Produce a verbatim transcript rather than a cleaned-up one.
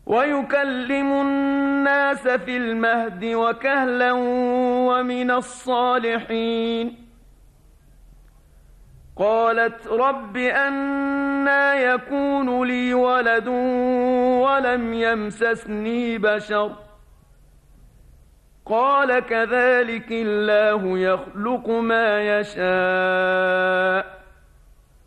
ويكلم الناس في المهد وكهلا ومن الصالحين. قالت رب أنى يكون لي ولد ولم يمسسني بشر قال كذلك الله يخلق ما يشاء